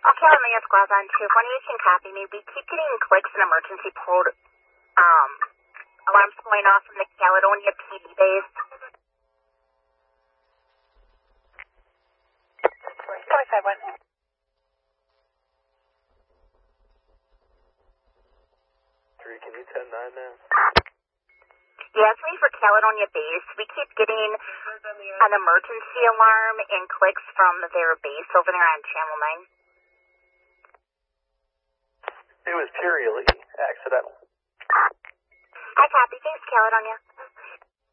California Squad's on 2. One of you can copy me. We keep getting clicks and emergency alarms going off from the Caledonia PD base. 25-1. Can you 10-9 now? Yeah, it's me for Caledonia base. We keep getting an emergency alarm and clicks from their base over there on Channel 9. It was purely accidental. I copy. Thanks, Caledonia.